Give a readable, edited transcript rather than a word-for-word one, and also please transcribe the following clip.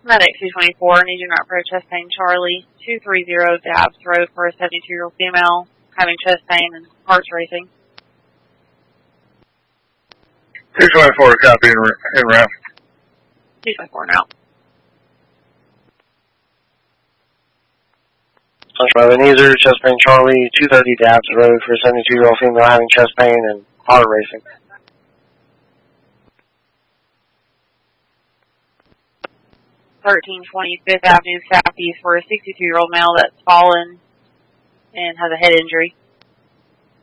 Medic 224, needing route for chest pain. Charlie 230 Dabbs Road for a 72-year-old female having chest pain and heart's racing. 224, copy in route. 224 now. Ebenezer, chest pain. Charlie 230 Dabbs Road for a 72-year-old female having chest pain and heart racing. 1320 Fifth Avenue Southeast for a 62-year-old male that's fallen and has a head injury.